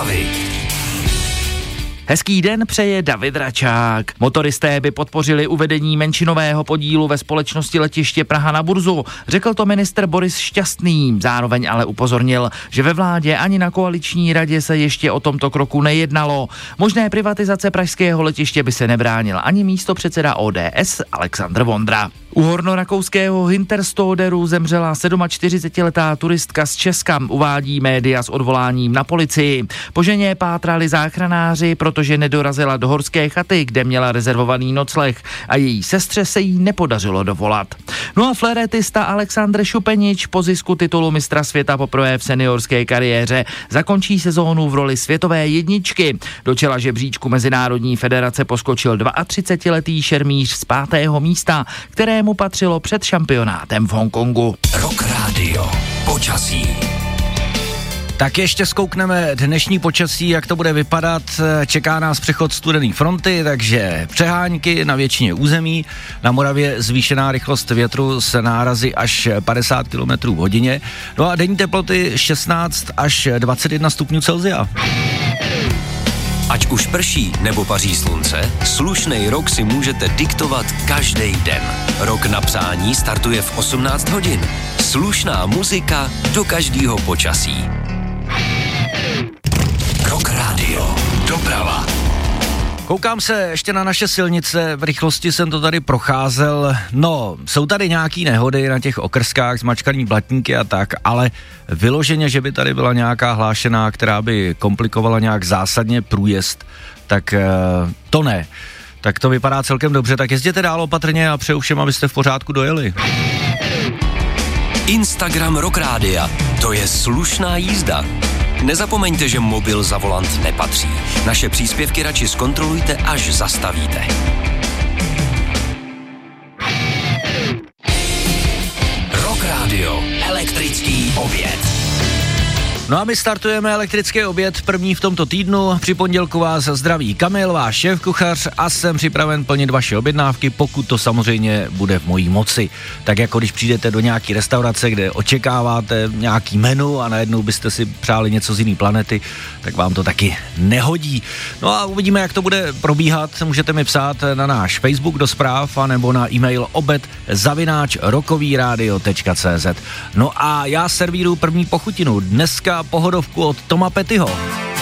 hlavy. Hezký den přeje David Račák. Motoristé by podpořili uvedení menšinového podílu ve společnosti Letiště Praha na burzu. Řekl to ministr Boris Šťastný. Zároveň ale upozornil, že ve vládě ani na koaliční radě se ještě o tomto kroku nejednalo. Možné privatizace pražského letiště by se nebránil ani místopředseda ODS Alexandr Vondra. U hornorakouského Hinterstoderu zemřela 47letá turistka z Česka, uvádí média s odvoláním na policii. Po ženě pátrali záchranáři, protože nedorazila do horské chaty, kde měla rezervovaný nocleh a její sestře se jí nepodařilo dovolat. No a fléretista Alexandr Šupenič po zisku titulu mistra světa poprvé v seniorské kariéře zakončí sezónu v roli světové jedničky. Do čela žebříčku Mezinárodní federace poskočil 32letý šermíř z 5. místa, kterému patřilo před šampionátem v Hongkongu. Rock Radio. Počasí. Tak ještě zkoukneme dnešní počasí, jak to bude vypadat. Čeká nás přechod studené fronty, takže přehánky na většině území. Na Moravě zvýšená rychlost větru s nárazy až 50 km v hodině. No a denní teploty 16 až 21 stupňů Celsia. Ať už prší nebo paří slunce, slušnej rok si můžete diktovat každý den. Rok na přání startuje v 18 hodin. Slušná muzika do každého počasí. Rock Radio. Doprava. Koukám se ještě na naše silnice, v rychlosti jsem to tady procházel, no, jsou tady nějaký nehody na těch okrskách, zmačkaný blatníky a tak, ale vyloženě, že by tady byla nějaká hlášená, která by komplikovala nějak zásadně průjezd, tak to ne. Tak to vypadá celkem dobře, tak jezděte dál opatrně a přeju všem, abyste v pořádku dojeli. Instagram Rock Rádia. To je slušná jízda. Nezapomeňte, že mobil za volant nepatří. Naše příspěvky radši zkontrolujte, až zastavíte. Rock Radio. Elektrický oběd. No a my startujeme elektrický oběd první v tomto týdnu. Při pondělku vás zdraví Kamil, váš šéfkuchař, a jsem připraven plnit vaše objednávky, pokud to samozřejmě bude v mojí moci. Tak jako když přijdete do nějaký restaurace, kde očekáváte nějaký menu a najednou byste si přáli něco z jiný planety, tak vám to taky nehodí. No a uvidíme, jak to bude probíhat. Můžete mi psát na náš Facebook do zpráv anebo na e-mail obed@rockovyradio.cz. No a já servíruju první pochutinu. Dneska pohodovku od Toma Pettyho.